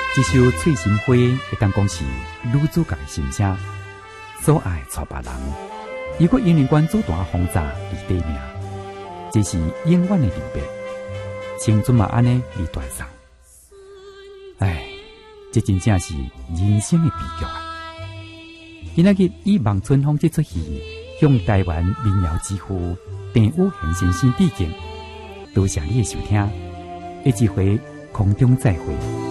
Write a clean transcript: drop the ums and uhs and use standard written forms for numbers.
这首《翠心花》会当讲是女主角的心声，所爱娶别人，如果因为关注大轰炸而得命，这是永远的离别，青春嘛安尼离断送。唉，这真正是人生的悲剧啊！今仔日以望春风这出戏，向台湾民谣之父陈武宪先生致敬。多谢你的收听，下一回空中再会。